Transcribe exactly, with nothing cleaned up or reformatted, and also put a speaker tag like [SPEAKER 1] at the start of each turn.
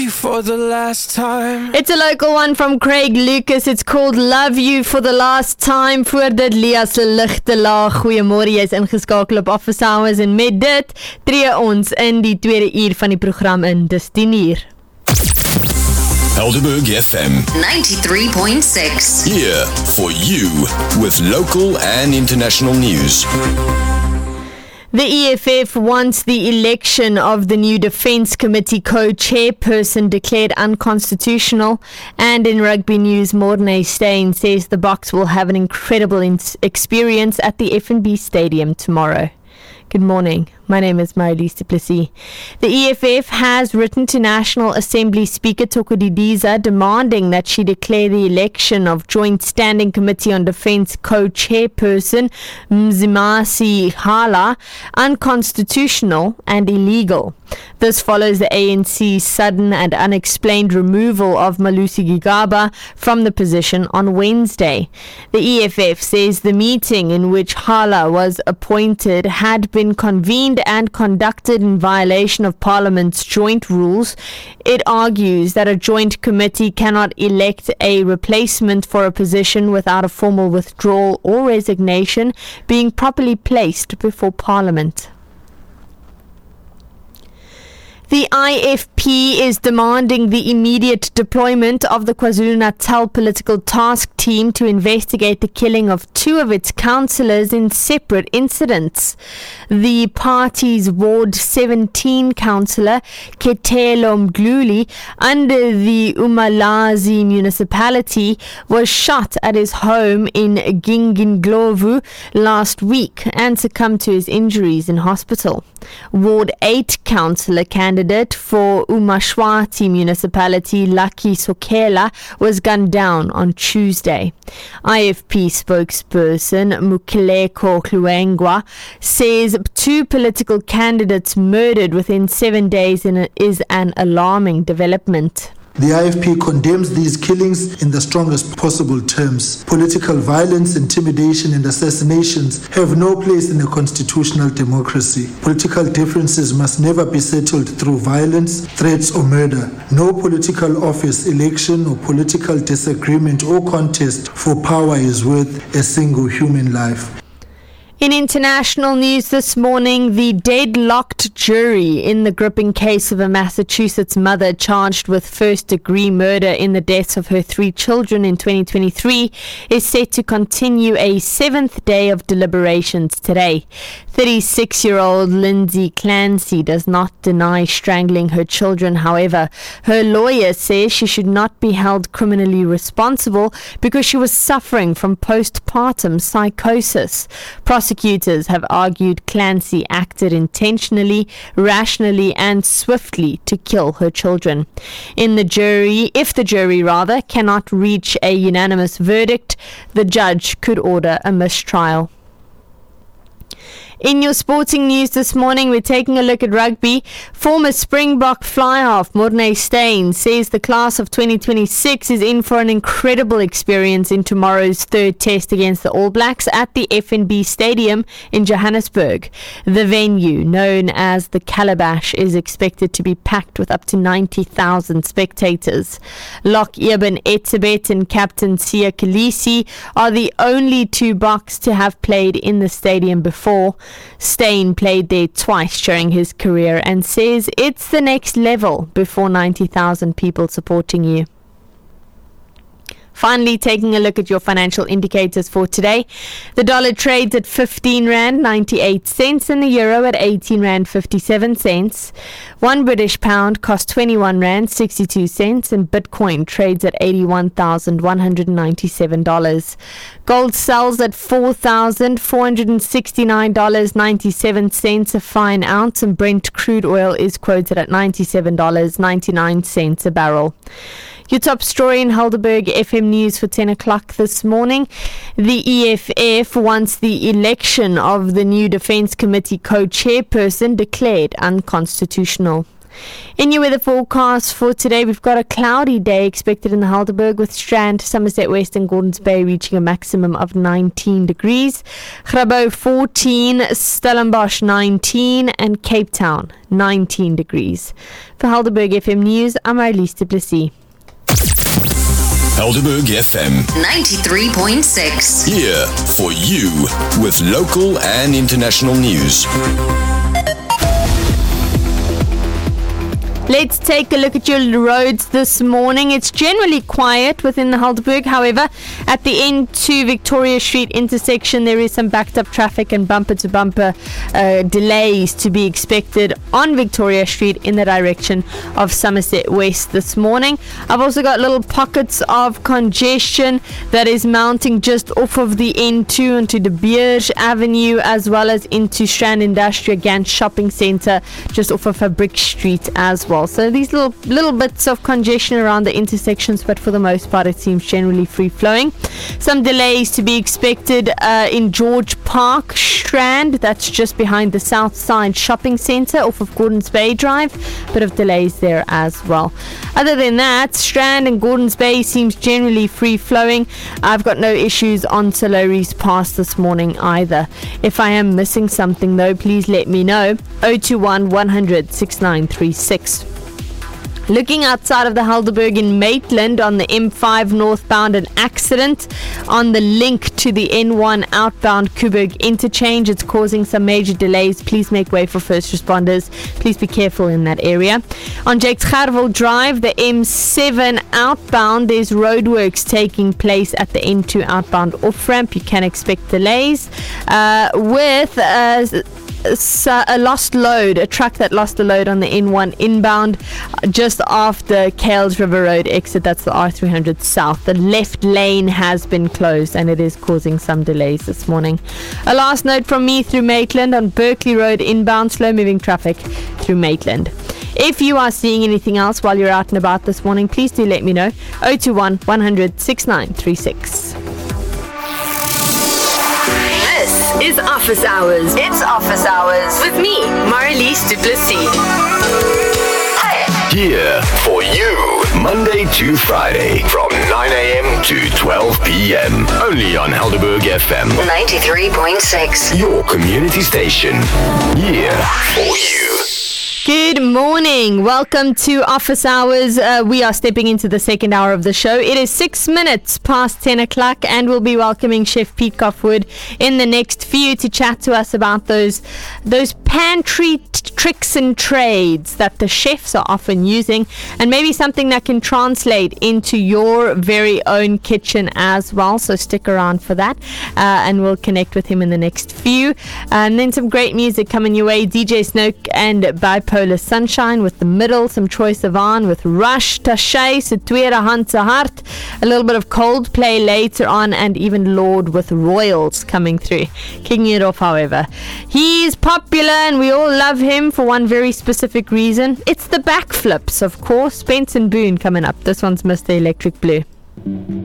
[SPEAKER 1] you for the last time.
[SPEAKER 2] It's a local one from Craig Lucas. It's called Love You for the Last Time. Voor dit Lia se ligte laag. Goeiemôre, jy is ingeskakel op Office Hours en met dit tree ons in die tweede uur van die program in. Dis tien uur.
[SPEAKER 3] Helderberg F M
[SPEAKER 4] ninety-three point six.
[SPEAKER 3] Here for you with local and international news.
[SPEAKER 2] The E F F wants the election of the new Defence Committee co-chairperson declared unconstitutional. And in rugby news, Morne Steyn says the Boks will have an incredible in- experience at the F N B Stadium tomorrow. Good morning. My name is Marilise du Plessis. The E F F has written to National Assembly Speaker Thoko Didiza demanding that she declare the election of Joint Standing Committee on Defence co-chairperson Mzimasi Hala unconstitutional and illegal. This follows the A N C's sudden and unexplained removal of Malusi Gigaba from the position on Wednesday. The E F F says the meeting in which Hala was appointed had been convened and conducted in violation of Parliament's joint rules. It argues that a joint committee cannot elect a replacement for a position without a formal withdrawal or resignation being properly placed before Parliament. The I F P is demanding the immediate deployment of the KwaZulu-Natal political task team to investigate the killing of two of its councillors in separate incidents. The party's Ward seventeen councillor, Ketelo Mgluli, under the Umalazi municipality, was shot at his home in Gingindlovu last week and succumbed to his injuries in hospital. Ward eight councillor candidate for Umashwati municipality, Lucky Sokela, was gunned down on Tuesday. I F P spokesperson Mukeleko Kluengwa says two political candidates murdered within seven days in a, is an alarming development.
[SPEAKER 5] The I F P condemns these killings in the strongest possible terms. Political violence, intimidation and assassinations have no place in a constitutional democracy. Political differences must never be settled through violence, threats or murder. No political office, election or political disagreement or contest for power is worth a single human life.
[SPEAKER 2] In international news this morning, the deadlocked jury in the gripping case of a Massachusetts mother charged with first-degree murder in the deaths of her three children in twenty twenty-three is set to continue a seventh day of deliberations today. thirty-six-year-old Lindsay Clancy does not deny strangling her children. However, her lawyer says she should not be held criminally responsible because she was suffering from postpartum psychosis. Prosecutors have argued Clancy acted intentionally, rationally and swiftly to kill her children. In the jury, if the jury rather cannot reach a unanimous verdict, the judge could order a mistrial. In your sporting news this morning, we're taking a look at rugby. Former Springbok fly-half Morne Steyn says the class of twenty twenty-six is in for an incredible experience in tomorrow's third test against the All Blacks at the F N B Stadium in Johannesburg. The venue, known as the Calabash, is expected to be packed with up to ninety thousand spectators. Locke Eben Etzebeth and captain Siya Kolisi are the only two Boks to have played in the stadium before. Steyn played there twice during his career and says it's the next level before ninety thousand people supporting you. Finally, taking a look at your financial indicators for today. The dollar trades at fifteen rand ninety-eight cents and the euro at eighteen rand fifty-seven cents. One British pound costs twenty-one rand sixty-two cents and Bitcoin trades at eighty-one thousand one hundred ninety-seven dollars. Gold sells at four thousand four hundred sixty-nine dollars and ninety-seven cents a fine ounce, and Brent crude oil is quoted at ninety-seven dollars and ninety-nine cents a barrel. Your top story in Helderberg F M News for ten o'clock this morning. The E F F wants the election of the new Defence Committee co-chairperson declared unconstitutional. In your weather forecast for today, we've got a cloudy day expected in the Helderberg with Strand, Somerset West and Gordons Bay reaching a maximum of nineteen degrees. Grabo fourteen, Stellenbosch nineteen and Cape Town nineteen degrees. For Helderberg F M News, I'm Marlies du Plessis.
[SPEAKER 3] Helderberg F M
[SPEAKER 4] ninety-three point six.
[SPEAKER 3] Here for you with local and international news.
[SPEAKER 2] Let's take a look at your roads this morning. It's generally quiet within the Helderberg. However, at the N two Victoria Street intersection, there is some backed up traffic and bumper to bumper uh, delays to be expected on Victoria Street in the direction of Somerset West this morning. I've also got little pockets of congestion that is mounting just off of the N two onto De Beers Avenue, as well as into Strand Industrial Gant Shopping Centre just off of Fabric Street as well. So these little little bits of congestion around the intersections, but for the most part it seems generally free flowing. Some delays to be expected uh, in George Park Strand, that's just behind the South Side Shopping Centre off of Gordons Bay Drive. Bit of delays there as well. Other than that, Strand and Gordons Bay seems generally free flowing. I've got no issues on Soloris Pass this morning either. If I am missing something though, please let me know. oh two one, one hundred, sixty-nine thirty-six. Looking outside of the Helderberg in Maitland on the M five northbound, an accident on the link to the N one outbound Kuburg interchange. It's causing some major delays. Please make way for first responders. Please be careful in that area. On Jakes Gerwel Drive, the M seven outbound, there's roadworks taking place at the N two outbound off-ramp. You can expect delays uh, with... Uh, So a lost load, a truck that lost a load on the N one inbound just after Kales River Road exit. That's the R three hundred south. The left lane has been closed and it is causing some delays this morning. A last note from me through Maitland on Berkeley Road inbound, slow moving traffic through Maitland. If you are seeing anything else while you're out and about this morning, please do let me know. oh two one, one hundred, sixty-nine thirty-six.
[SPEAKER 6] Is Office Hours. It's Office Hours with me, Marlies du Plessis.
[SPEAKER 3] Here for you, Monday to Friday from nine a.m. to twelve p.m. Only on Helderberg F M
[SPEAKER 4] ninety-three point six.
[SPEAKER 3] Your community station. Here for you.
[SPEAKER 2] Good morning. Welcome to Office Hours. Uh, we are stepping into the second hour of the show. It is six minutes past ten o'clock and we'll be welcoming Chef Pete Koffwood in the next few to chat to us about those those pantry t- tricks and trades that the chefs are often using, and maybe something that can translate into your very own kitchen as well. So stick around for that uh, and we'll connect with him in the next few. And then some great music coming your way. D J Snoke and Bipolar Sunshine with The Middle, some Troye Sivan with Rush, Tashay, Se Tweede Hand Se Hart, a little bit of Coldplay later on, and even Lord with Royals coming through. Kicking it off, however, he's popular and we all love him for one very specific reason. It's the backflips, of course. Spence and Boone coming up. This one's Mister Electric Blue.